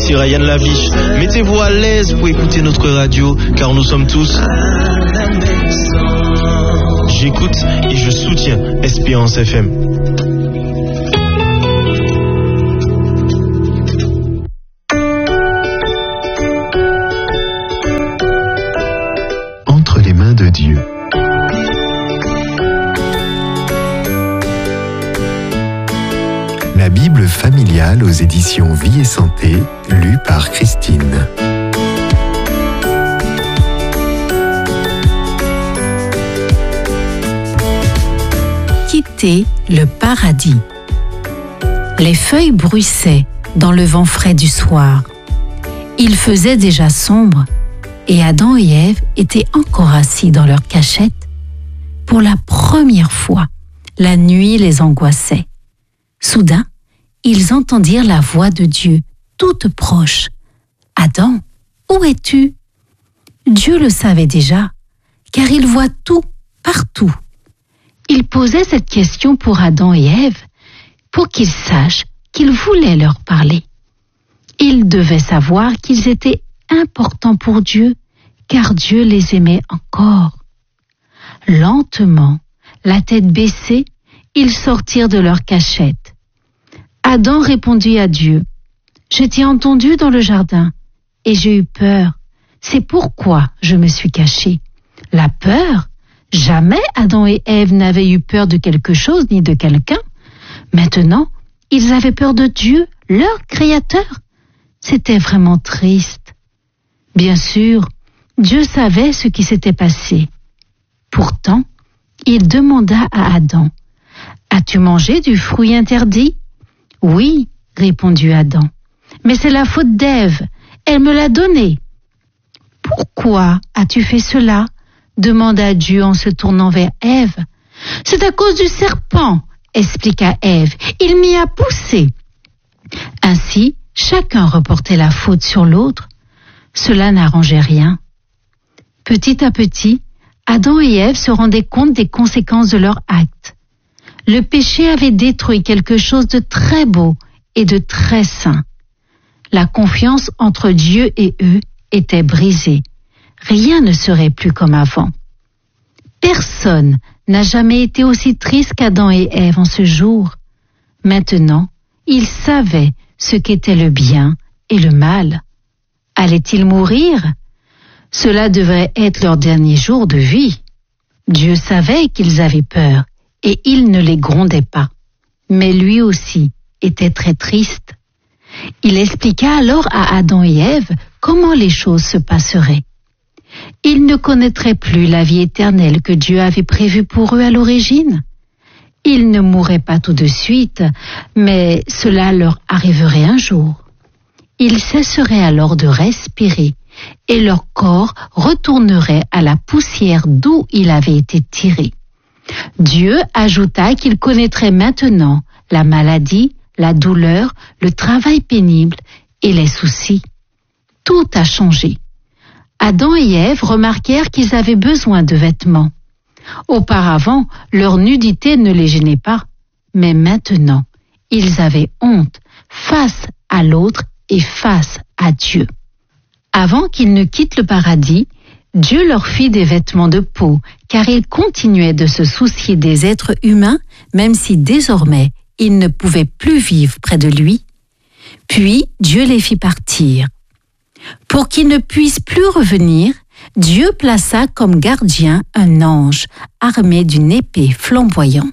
c'est Ryan Laviche. Mettez-vous à l'aise pour écouter notre radio, car nous sommes tous... J'écoute et je soutiens Espérance FM. Entre les mains de Dieu. La Bible familiale aux éditions Vie et Santé, lue par Christine. Quitter le paradis. Les feuilles bruissaient dans le vent frais du soir. Il faisait déjà sombre et Adam et Ève étaient encore assis dans leur cachette. Pour la première fois, la nuit les angoissait. Soudain, ils entendirent la voix de Dieu, toute proche. « Adam, où es-tu » Dieu le savait déjà, car il voit tout, partout. Il posait cette question pour Adam et Ève, pour qu'ils sachent qu'il voulait leur parler. Ils devaient savoir qu'ils étaient importants pour Dieu, car Dieu les aimait encore. Lentement, la tête baissée, ils sortirent de leur cachette. Adam répondit à Dieu, « Je t'ai entendu dans le jardin, et j'ai eu peur. C'est pourquoi je me suis caché. » La peur? Jamais Adam et Ève n'avaient eu peur de quelque chose ni de quelqu'un. Maintenant, ils avaient peur de Dieu, leur Créateur. C'était vraiment triste. Bien sûr, Dieu savait ce qui s'était passé. Pourtant, il demanda à Adam, « As-tu mangé du fruit interdit ?» « Oui, répondit Adam, « mais c'est la faute d'Ève, elle me l'a donné. »« Pourquoi as-tu fait cela ?» demanda Dieu en se tournant vers Ève. « C'est à cause du serpent, » expliqua Ève, « il m'y a poussé. » Ainsi, chacun reportait la faute sur l'autre. Cela n'arrangeait rien. Petit à petit, Adam et Ève se rendaient compte des conséquences de leur acte. Le péché avait détruit quelque chose de très beau et de très saint. La confiance entre Dieu et eux était brisée. Rien ne serait plus comme avant. Personne n'a jamais été aussi triste qu'Adam et Ève en ce jour. Maintenant, ils savaient ce qu'était le bien et le mal. Allaient-ils mourir? Cela devrait être leur dernier jour de vie. Dieu savait qu'ils avaient peur et il ne les grondait pas. Mais lui aussi était très triste. Il expliqua alors à Adam et Ève comment les choses se passeraient. Ils ne connaîtraient plus la vie éternelle que Dieu avait prévue pour eux à l'origine. Ils ne mourraient pas tout de suite, mais cela leur arriverait un jour. Ils cesseraient alors de respirer et leur corps retournerait à la poussière d'où il avait été tiré. Dieu ajouta qu'il connaîtrait maintenant la maladie, la douleur, le travail pénible et les soucis. Tout a changé. Adam et Ève remarquèrent qu'ils avaient besoin de vêtements. Auparavant, leur nudité ne les gênait pas, mais maintenant, ils avaient honte face à l'autre et face à Dieu. Avant qu'ils ne quittent le paradis, Dieu leur fit des vêtements de peau, car il continuait de se soucier des êtres humains, même si désormais ils ne pouvaient plus vivre près de lui. Puis Dieu les fit partir. Pour qu'ils ne puissent plus revenir, Dieu plaça comme gardien un ange armé d'une épée flamboyante.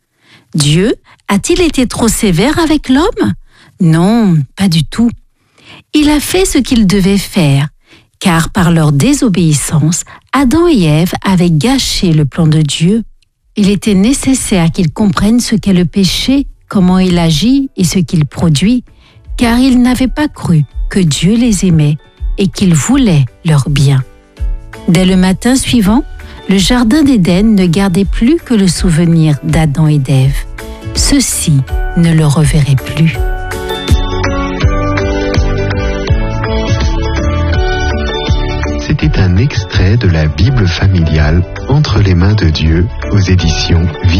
Dieu a-t-il été trop sévère avec l'homme? Non, pas du tout. Il a fait ce qu'il devait faire, car par leur désobéissance, Adam et Ève avaient gâché le plan de Dieu. Il était nécessaire qu'ils comprennent ce qu'est le péché, comment il agit et ce qu'il produit, car ils n'avaient pas cru que Dieu les aimait et qu'il voulait leur bien. Dès le matin suivant, le jardin d'Éden ne gardait plus que le souvenir d'Adam et d'Ève. Ceux-ci ne le reverraient plus. C'était un extrait de la Bible familiale Entre les mains de Dieu aux éditions Vie